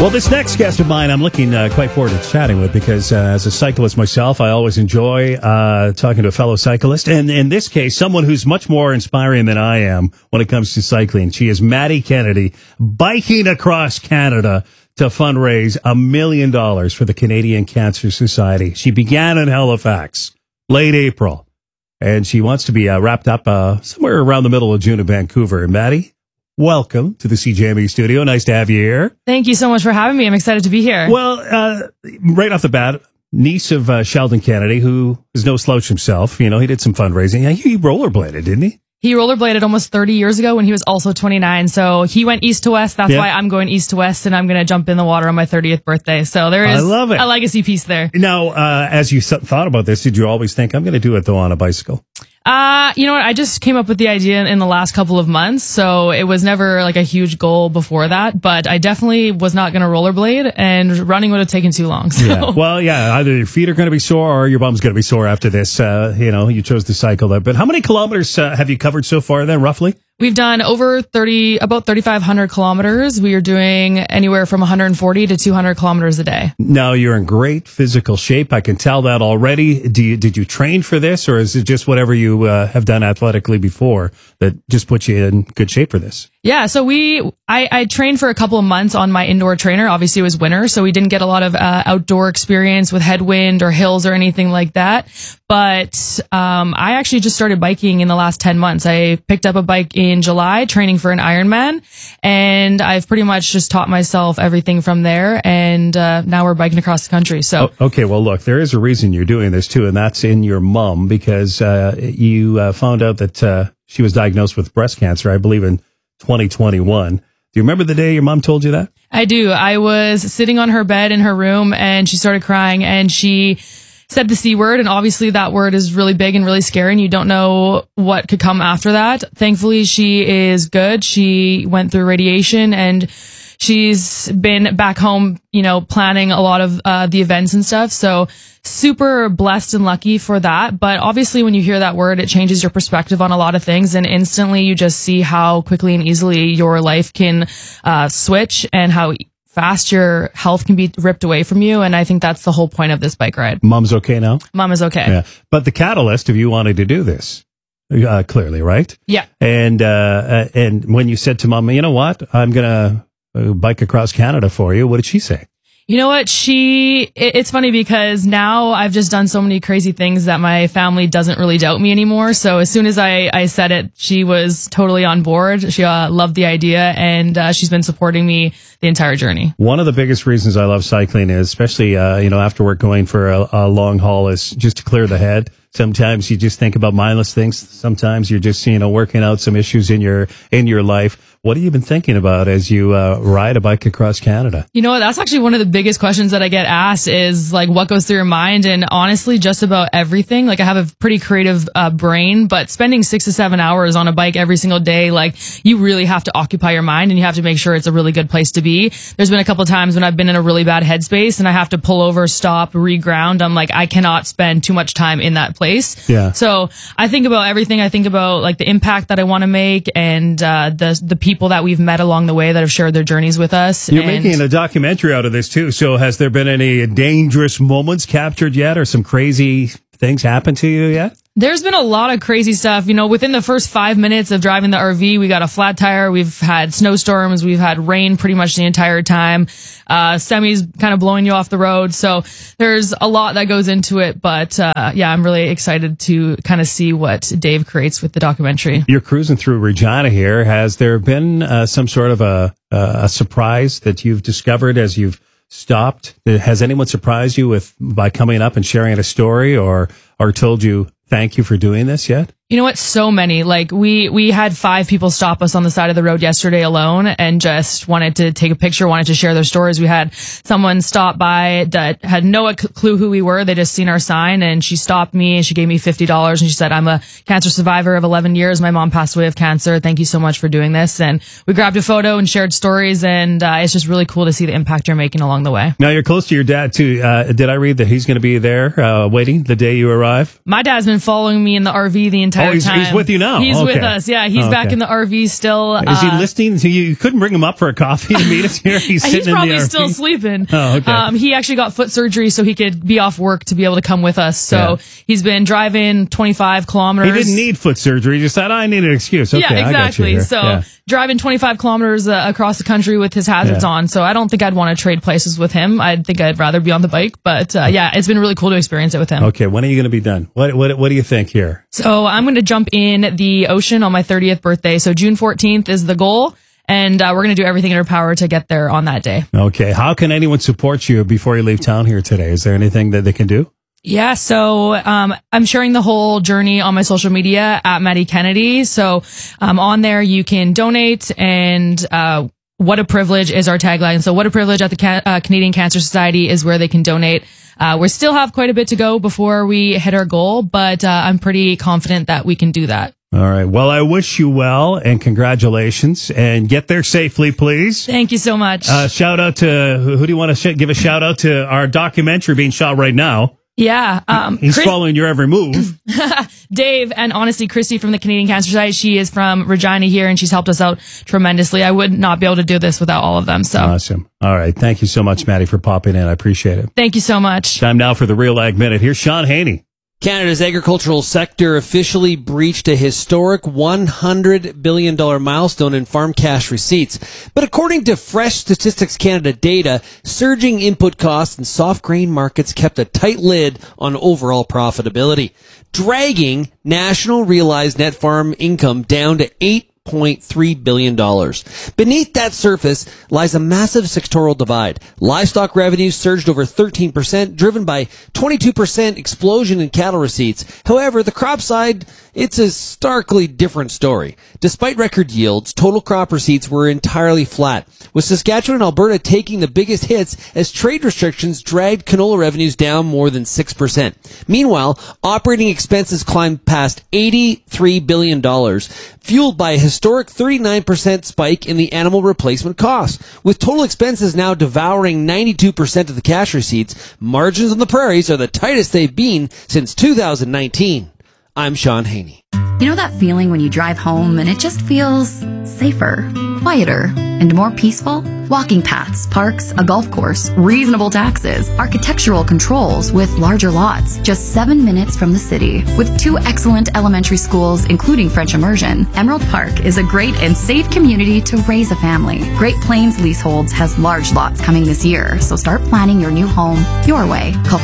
Well, this next guest of mine, I'm looking quite forward to chatting with because as a cyclist myself, I always enjoy talking to a fellow cyclist. And in this case, someone who's much more inspiring than I am when it comes to cycling. She is Maddie Kennedy, biking across Canada to fundraise $1 million for the Canadian Cancer Society. She began in Halifax, late April, and she wants to be wrapped up somewhere around the middle of June in Vancouver. Maddie, welcome to the CJME studio. Nice to have you here. Thank you so much for having me. I'm excited to be here. Well, right off the bat, niece of Sheldon Kennedy, who is no slouch himself. You know, he did some fundraising. He rollerbladed, didn't he? He rollerbladed almost 30 years ago when he was also 29. So he went east to west. That's why I'm going east to west, and I'm going to jump in the water on my 30th birthday. So there is a legacy piece there. Now, as you thought about this, did you always think, I'm going to do it, though, on a bicycle? You know what? I just came up with the idea in the last couple of months, so it was never like a huge goal before that, but I definitely was not going to rollerblade, and running would have taken too long. So. Yeah. Well, yeah, either your feet are going to be sore or your bum's going to be sore after this. You chose to cycle there. But how many kilometers have you covered so far then, roughly? We've done about 3,500 kilometers. We are doing anywhere from 140 to 200 kilometers a day. Now, you're in great physical shape. I can tell that already. Did you train for this, or is it just whatever you have done athletically before that just puts you in good shape for this? Yeah, so I trained for a couple of months on my indoor trainer. Obviously, it was winter, so we didn't get a lot of outdoor experience with headwind or hills or anything like that. But I actually just started biking in the last 10 months. I picked up a bike in July, training for an Ironman, and I've pretty much just taught myself everything from there. And now we're biking across the country. So okay, well, look, there is a reason you're doing this too, and that's in your mom, because you found out that she was diagnosed with breast cancer, I believe, in 2021. Do you remember the day your mom told you that? I do. I was sitting on her bed in her room, and she started crying, and she said the C word, and obviously that word is really big and really scary, and you don't know what could come after that. Thankfully, she is good. She went through radiation, and she's been back home, planning a lot of the events and stuff. So super blessed and lucky for that. But obviously, when you hear that word, it changes your perspective on a lot of things. And instantly, you just see how quickly and easily your life can switch, and how fast your health can be ripped away from you. And I think that's the whole point of this bike ride. Mom's okay now? Mom is okay. Yeah. But the catalyst of you wanting to do this, clearly, right? Yeah. And when you said to Mom, you know what, I'm going to bike across Canada for you, what did she say? You know what? It's funny because now I've just done so many crazy things that my family doesn't really doubt me anymore. So as soon as I said it, she was totally on board. She loved the idea, and she's been supporting me the entire journey. One of the biggest reasons I love cycling is, especially, after work going for a long haul, is just to clear the head. Sometimes you just think about mindless things. Sometimes you're just, working out some issues in your life. What have you been thinking about as you ride a bike across Canada? You know what? That's actually one of the biggest questions that I get asked is like, what goes through your mind? And honestly, just about everything. Like, I have a pretty creative brain, but spending 6 to 7 hours on a bike every single day, like, you really have to occupy your mind, and you have to make sure it's a really good place to be. There's been a couple of times when I've been in a really bad headspace and I have to pull over, stop, reground. I'm like, I cannot spend too much time in that place. Yeah. So I think about everything. I think about like the impact that I want to make, and the people that we've met along the way that have shared their journeys with us. You're making a documentary out of this too. So has there been any dangerous moments captured yet, or some crazy things happen to you yet? There's been a lot of crazy stuff. Within the first 5 minutes of driving the RV, we got a flat tire. We've had snowstorms. We've had rain pretty much the entire time. Semis kind of blowing you off the road. So there's a lot that goes into it. But I'm really excited to kind of see what Dave creates with the documentary. You're cruising through Regina here. Has there been some sort of a surprise that you've discovered as you've stopped? Has anyone surprised you by coming up and sharing a story, or told you thank you for doing this yet? You know what? So many. Like, we had 5 people stop us on the side of the road yesterday alone and just wanted to take a picture, wanted to share their stories. We had someone stop by that had no clue who we were. They just seen our sign, and she stopped me and she gave me $50, and she said, I'm a cancer survivor of 11 years. My mom passed away of cancer. Thank you so much for doing this. And we grabbed a photo and shared stories, and it's just really cool to see the impact you're making along the way. Now, you're close to your dad too. Did I read that he's going to be there waiting the day you arrive? My dad's been following me in the RV the entire time. He's with you now. He's with us. Yeah, he's back in the RV still. Is he listening? So you couldn't bring him up for a coffee to meet us here? He's probably still sleeping. Oh, okay. He actually got foot surgery so he could be off work to be able to come with us. So he's been driving 25 kilometers. He didn't need foot surgery. He just said, I need an excuse. Okay, yeah, exactly. So driving 25 kilometers across the country with his hazards on. So I don't think I'd want to trade places with him. I think I'd rather be on the bike. But it's been really cool to experience it with him. Okay, when are you going to be done? What do you think here? So I'm going to jump in the ocean on my 30th birthday. So June 14th is the goal. And we're going to do everything in our power to get there on that day. Okay. How can anyone support you before you leave town here today? Is there anything that they can do? Yeah, so I'm sharing the whole journey on my social media at Maddie Kennedy. So on there you can donate, and what a privilege is our tagline. So what a privilege at the Canadian Cancer Society is where they can donate. We still have quite a bit to go before we hit our goal, but I'm pretty confident that we can do that. All right. Well, I wish you well and congratulations, and get there safely, please. Thank you so much. Shout out to, who do you want to give a shout out to? Our documentary being shot right now. Yeah. He's following your every move. Dave, and honestly, Christy from the Canadian Cancer Society, she is from Regina here, and she's helped us out tremendously. I would not be able to do this without all of them. So awesome. All right. Thank you so much, Maddie, for popping in. I appreciate it. Thank you so much. Time now for the Real Ag Minute. Here's Sean Haney. Canada's agricultural sector officially breached a historic $100 billion milestone in farm cash receipts. But according to Fresh Statistics Canada data, surging input costs and soft grain markets kept a tight lid on overall profitability, dragging national realized net farm income down to $8.3 billion. Beneath that surface lies a massive sectoral divide. Livestock revenues surged over 13%, driven by 22% explosion in cattle receipts. However, the crop side, it's a starkly different story. Despite record yields, total crop receipts were entirely flat, with Saskatchewan and Alberta taking the biggest hits as trade restrictions dragged canola revenues down more than 6%. Meanwhile, operating expenses climbed past $83 billion, fueled by a historic 39% spike in the animal replacement costs. With total expenses now devouring 92% of the cash receipts, margins on the prairies are the tightest they've been since 2019. I'm Sean Haney. You know that feeling when you drive home and it just feels safer, quieter, and more peaceful? Walking paths, parks, a golf course, reasonable taxes, architectural controls with larger lots, just 7 minutes from the city. With 2 excellent elementary schools, including French immersion, Emerald Park is a great and safe community to raise a family. Great Plains Leaseholds has large lots coming this year, so start planning your new home your way. Call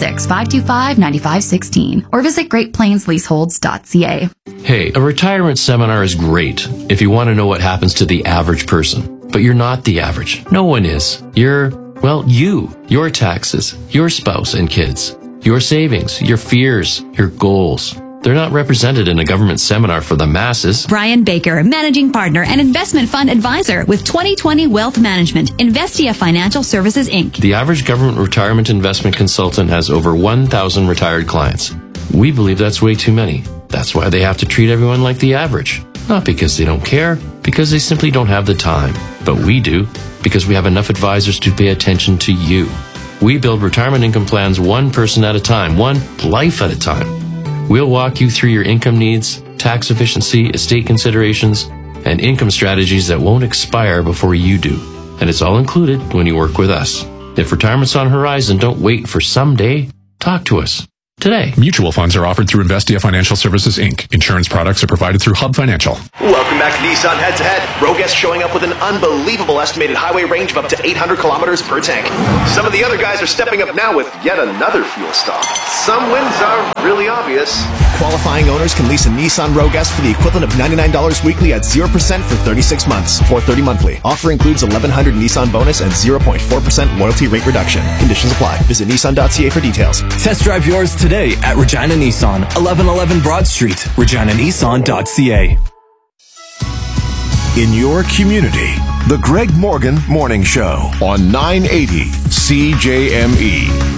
306-525-9516 or visit greatplainsleaseholds.ca. Hey, a retirement seminar is great if you want to know what happens to the average person. But you're not the average. No one is. You're, your taxes, your spouse and kids, your savings, your fears, your goals. They're not represented in a government seminar for the masses. Brian Baker, Managing Partner and Investment Fund Advisor with 2020 Wealth Management, Investia Financial Services, Inc. The average government retirement investment consultant has over 1,000 retired clients. We believe that's way too many. That's why they have to treat everyone like the average. Not because they don't care, because they simply don't have the time. But we do, because we have enough advisors to pay attention to you. We build retirement income plans one person at a time, one life at a time. We'll walk you through your income needs, tax efficiency, estate considerations, and income strategies that won't expire before you do. And it's all included when you work with us. If retirement's on the horizon, don't wait for someday. Talk to us today. Mutual funds are offered through Investia Financial Services, Inc. Insurance products are provided through Hub Financial. Welcome back to Nissan Head to Head. Rogues showing up with an unbelievable estimated highway range of up to 800 kilometers per tank. Some of the other guys are stepping up now with yet another fuel stop. Some wins are really obvious. Qualifying owners can lease a Nissan Rogue S for the equivalent of $99 weekly at 0% for 36 months, $430 monthly. Offer includes $1,100 Nissan bonus and 0.4% loyalty rate reduction. Conditions apply. Visit Nissan.ca for details. Test drive yours today at Regina Nissan, 1111 Broad Street, reginanissan.ca. In your community, the Greg Morgan Morning Show on 980 CJME.